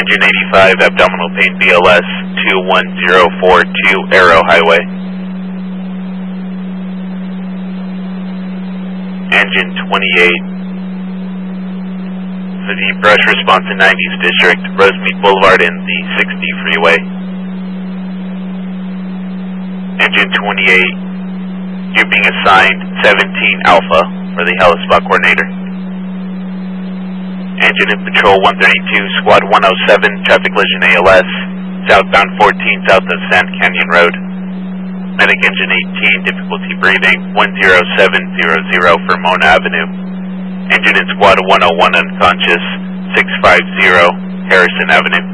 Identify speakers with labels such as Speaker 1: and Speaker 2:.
Speaker 1: Engine 85, abdominal pain BLS 21042, Arrow Highway. Engine 28, for the brush response in 90s District, Rosemead Boulevard and the 60 freeway. Engine 28, you're being assigned 17 Alpha for the Hellespot coordinator. Engine in Patrol 132, Squad 107, traffic collision ALS, southbound 14 south of Sand Canyon Road. Medic Engine 18, difficulty breathing, 10700 for Mona Avenue. Engine in Squad 101, unconscious, 650 Harrison Avenue.